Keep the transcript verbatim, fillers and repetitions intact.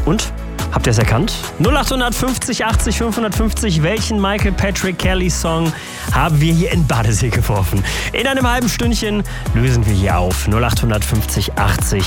Und? Habt ihr es erkannt? null acht fünfzig achtzig fünfhundertfünfzig. Welchen Michael Patrick Kelly Song haben wir hier in Badesee geworfen? In einem halben Stündchen lösen wir hier auf. null acht fünfzig achtzig